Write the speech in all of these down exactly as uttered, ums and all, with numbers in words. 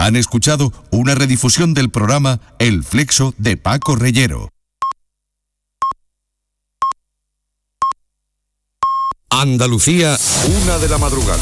Han escuchado una redifusión del programa El Flexo de Paco Reyero. Andalucía, una de la madrugada.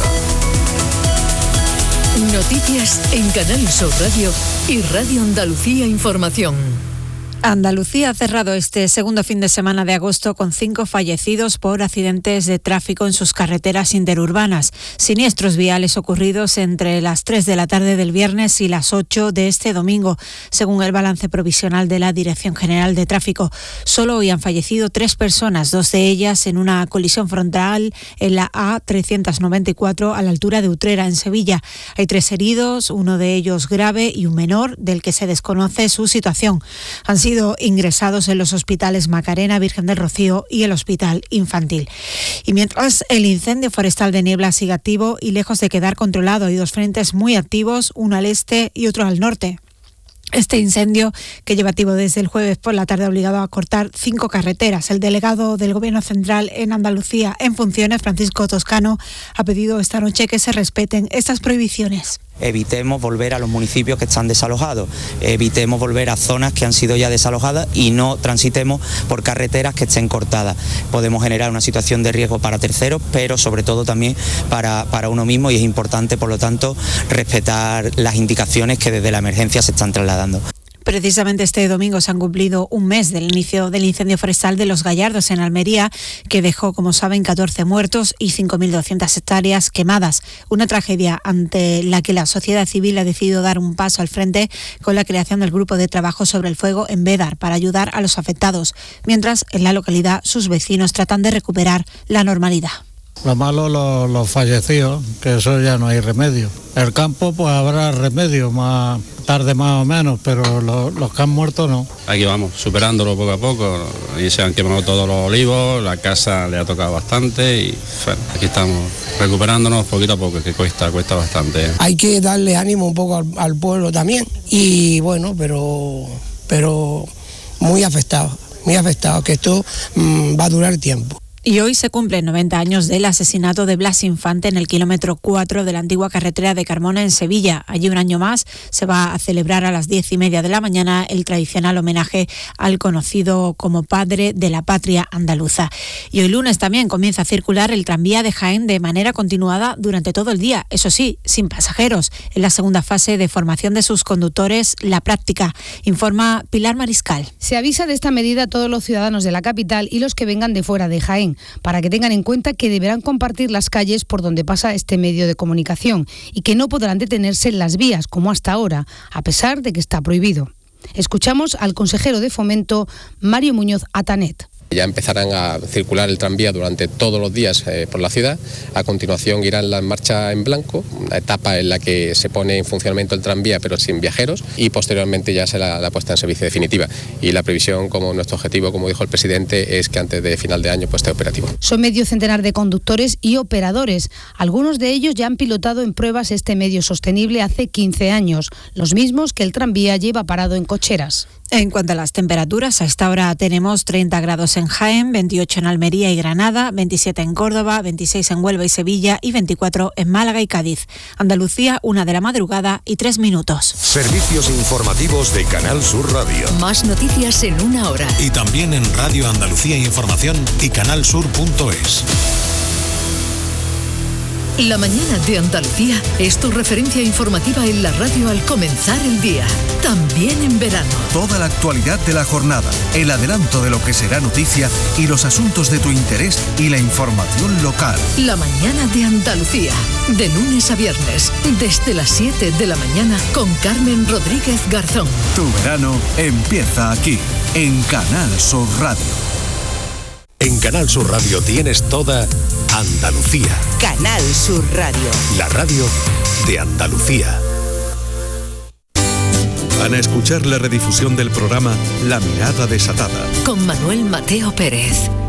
Noticias en Canal Sur Radio y Radio Andalucía Información. Andalucía ha cerrado este segundo fin de semana de agosto con cinco fallecidos por accidentes de tráfico en sus carreteras interurbanas. Siniestros viales ocurridos entre las tres de la tarde del viernes y las ocho de este domingo, según el balance provisional de la Dirección General de Tráfico. Solo hoy han fallecido tres personas, dos de ellas en una colisión frontal en la A trescientos noventa y cuatro a la altura de Utrera, en Sevilla. Hay tres heridos, uno de ellos grave y un menor del que se desconoce su situación. Han sido ingresados en los hospitales Macarena, Virgen del Rocío y el Hospital Infantil. Y mientras el incendio forestal de Niebla sigue activo y lejos de quedar controlado, hay dos frentes muy activos, uno al este y otro al norte. Este incendio, que lleva activo desde el jueves por la tarde, ha obligado a cortar cinco carreteras. El delegado del Gobierno Central en Andalucía en funciones, Francisco Toscano, ha pedido esta noche que se respeten estas prohibiciones. Evitemos volver a los municipios que están desalojados, evitemos volver a zonas que han sido ya desalojadas y no transitemos por carreteras que estén cortadas. Podemos generar una situación de riesgo para terceros, pero sobre todo también para, para uno mismo, y es importante, por lo tanto, respetar las indicaciones que desde la emergencia se están trasladando. Precisamente este domingo se han cumplido un mes del inicio del incendio forestal de Los Gallardos en Almería, que dejó, como saben, catorce muertos y cinco mil doscientas hectáreas quemadas. Una tragedia ante la que la sociedad civil ha decidido dar un paso al frente con la creación del Grupo de Trabajo sobre el Fuego en Bédar para ayudar a los afectados, mientras en la localidad sus vecinos tratan de recuperar la normalidad. Lo malo, los, los fallecidos, que eso ya no hay remedio. El campo, pues habrá remedio, más tarde más o menos, pero los, los que han muerto no. Aquí vamos, superándolo poco a poco, y se han quemado todos los olivos, la casa le ha tocado bastante y bueno, aquí estamos recuperándonos poquito a poco, que cuesta, cuesta bastante. Hay que darle ánimo un poco al, al pueblo también, y bueno, pero, pero muy afectado, muy afectado, que esto mmm, va a durar tiempo. Y hoy se cumplen noventa años del asesinato de Blas Infante en el kilómetro cuatro de la antigua carretera de Carmona en Sevilla. Allí un año más se va a celebrar a las diez y media de la mañana el tradicional homenaje al conocido como padre de la patria andaluza. Y hoy lunes también comienza a circular el tranvía de Jaén de manera continuada durante todo el día, eso sí, sin pasajeros. En la segunda fase de formación de sus conductores, la práctica, informa Pilar Mariscal. Se avisa de esta medida a todos los ciudadanos de la capital y los que vengan de fuera de Jaén, para que tengan en cuenta que deberán compartir las calles por donde pasa este medio de comunicación y que no podrán detenerse en las vías como hasta ahora, a pesar de que está prohibido. Escuchamos al consejero de Fomento, Mario Muñoz Atanet. Ya empezarán a circular el tranvía durante todos los días eh, por la ciudad. A continuación irán la marcha en blanco, una etapa en la que se pone en funcionamiento el tranvía pero sin viajeros, y posteriormente ya será la puesta en servicio definitiva. Y la previsión, como nuestro objetivo, como dijo el presidente, es que antes de final de año pues, esté operativo. Son medio centenar de conductores y operadores. Algunos de ellos ya han pilotado en pruebas este medio sostenible hace quince años, los mismos que el tranvía lleva parado en cocheras. En cuanto a las temperaturas, a esta hora tenemos treinta grados en Jaén, veintiocho en Almería y Granada, veintisiete en Córdoba, veintiséis en Huelva y Sevilla y veinticuatro en Málaga y Cádiz. Andalucía, una de la madrugada y tres minutos. Servicios informativos de Canal Sur Radio. Más noticias en una hora. Y también en Radio Andalucía Información y canalsur punto es. La mañana de Andalucía es tu referencia informativa en la radio al comenzar el día, también en verano. Toda la actualidad de la jornada, el adelanto de lo que será noticia y los asuntos de tu interés y la información local. La mañana de Andalucía, de lunes a viernes, desde las siete de la mañana con Carmen Rodríguez Garzón. Tu verano empieza aquí, en Canal Sur Radio. En Canal Sur Radio tienes toda Andalucía. Canal Sur Radio. La radio de Andalucía. Van a escuchar la redifusión del programa La Mirada Desatada. Con Manuel Mateo Pérez.